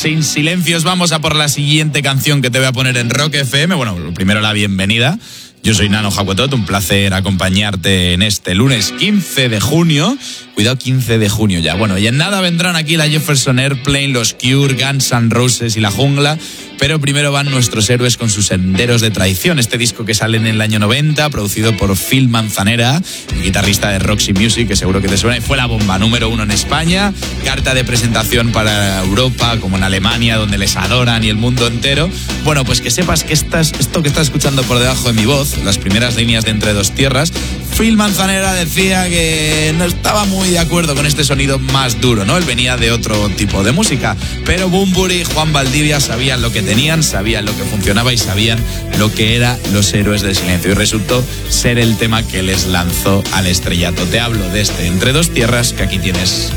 Sin silencios, vamos a por la siguiente canción que te voy a poner en Rock FM. Bueno, primero la bienvenida. Yo soy Nano Jacuetot, un placer acompañarte en este lunes 15 de junio. Cuidado, 15 de junio ya. Bueno, y en nada vendrán aquí la Jefferson Airplane, los Cure, Guns N' Roses y La Jungla. Pero primero van nuestros héroes con sus Senderos de Traición, este disco que sale en el año 90, producido por Phil Manzanera, el guitarrista de Roxy Music, que seguro que te suena, y fue la bomba número 1 en España, carta de presentación para Europa, como en Alemania, donde les adoran, y el mundo entero. Bueno, pues que sepas que esto que estás escuchando por debajo de mi voz, las primeras líneas de Entre Dos Tierras, Phil Manzanera decía que no estaba muy de acuerdo con este sonido más duro, ¿no? Él venía de otro tipo de música, pero Bunbury y Juan Valdivia sabían lo que tenían, sabían lo que funcionaba y sabían lo que eran los Héroes del Silencio, y resultó ser el tema que les lanzó al estrellato. Te hablo de este Entre Dos Tierras, que aquí tienes.